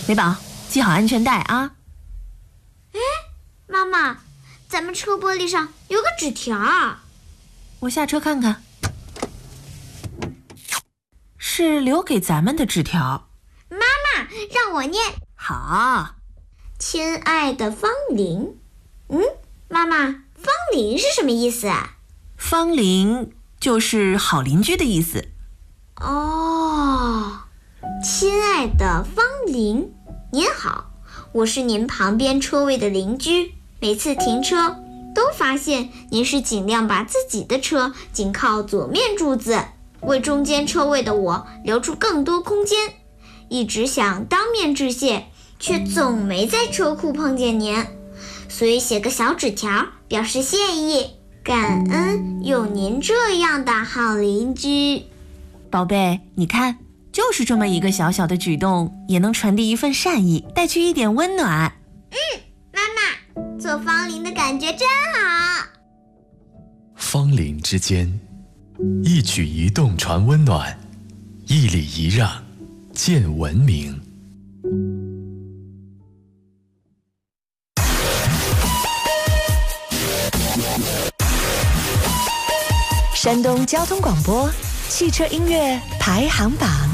美宝，系好安全带啊。 妈妈，咱们车玻璃上有个纸条。 我下车看看。是留给咱们的纸条。 妈妈，让我念。 好。 亲爱的方玲。妈妈，方玲是什么意思啊？ 方玲就是好邻居的意思。 哦，亲爱的方玲，您好，我是您旁边车位的邻居，每次停车都发现您是尽量把自己的车紧靠左面柱子，为中间车位的我留出更多空间，一直想当面致谢，却总没在车库碰见您，所以写个小纸条表示谢意，感恩有您这样的好邻居。 宝贝，你看，就是这么一个小小的举动，也能传递一份善意，带去一点温暖。 妈妈，做方玲的感觉真好。 方邻之间，一举一动传温暖，一礼一让见文明。 山东交通广播汽车音乐排行榜。